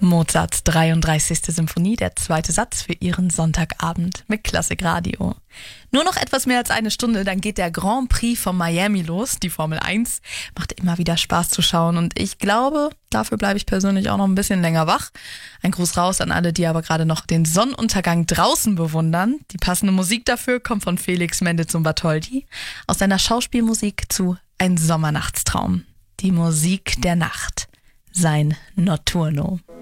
Mozarts 33. Symphonie, der zweite Satz für Ihren Sonntagabend mit Klassikradio. Nur noch etwas mehr als eine Stunde, dann geht der Grand Prix von Miami los, die Formel 1. Macht immer wieder Spaß zu schauen und ich glaube, dafür bleibe ich persönlich auch noch ein bisschen länger wach. Ein Gruß raus an alle, die aber gerade noch den Sonnenuntergang draußen bewundern. Die passende Musik dafür kommt von Felix Mendelssohn-Bartholdy aus seiner Schauspielmusik zu Ein Sommernachtstraum. Die Musik der Nacht. Sein Notturno.